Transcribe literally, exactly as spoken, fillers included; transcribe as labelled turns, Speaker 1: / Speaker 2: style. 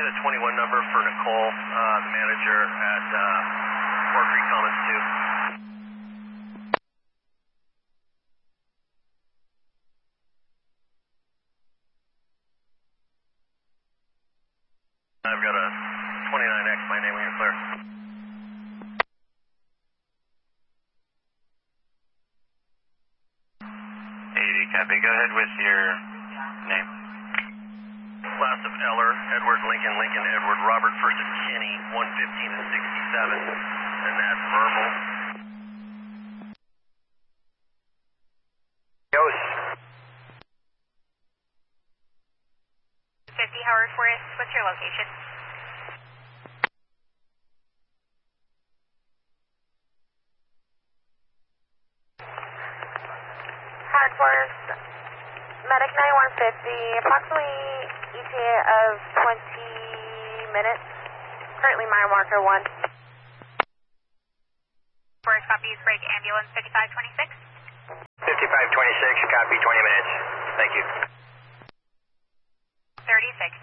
Speaker 1: get a twenty-one number for Nicole, uh, the manager at uh, Fort Creek Commons two. I've got a twenty-nine X, my name when you're clear.
Speaker 2: eighty, copy. Go ahead with your name.
Speaker 1: Last of Eller, Edward, Lincoln, Lincoln, Edward, Robert, first of Kenny, one fifteen and sixty-seven, and that's verbal.
Speaker 2: Goes.
Speaker 3: fifty Howard Forest, what's your location?
Speaker 4: Howard Forest, Medic ninety-one fifty, approximately E T A of twenty minutes, currently mile marker one.
Speaker 3: Forest copies, break ambulance fifty-five twenty-six.
Speaker 2: fifty-five twenty-six, copy, twenty minutes. Thank you.
Speaker 3: thirty-six.